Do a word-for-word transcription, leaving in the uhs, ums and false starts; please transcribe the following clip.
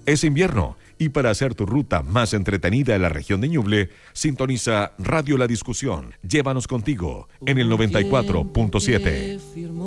Es invierno y para hacer tu ruta más entretenida en la región de Ñuble, sintoniza Radio La Discusión. Llévanos contigo en el noventa y cuatro punto siete.